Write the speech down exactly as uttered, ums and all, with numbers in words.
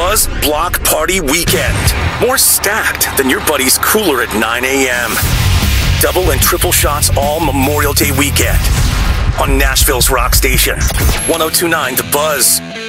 Buzz Block Party Weekend. More stacked than your buddy's cooler at nine a m Double and triple shots all Memorial Day weekend on Nashville's Rock Station. one oh two point nine The Buzz.